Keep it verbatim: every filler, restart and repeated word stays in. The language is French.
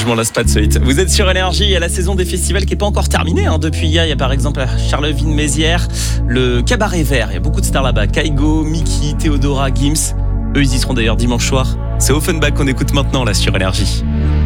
je m'en lasse pas de ce hit. Vous êtes sur Énergie, il y a la saison des festivals qui n'est pas encore terminée. Hein. Depuis hier, il y a par exemple à Charleville-Mézières le Cabaret Vert. Il y a beaucoup de stars là-bas. Kaigo, Mickey, Théodora, Gims. Eux, ils y seront d'ailleurs dimanche soir. C'est Offenbach qu'on écoute maintenant là sur Énergie.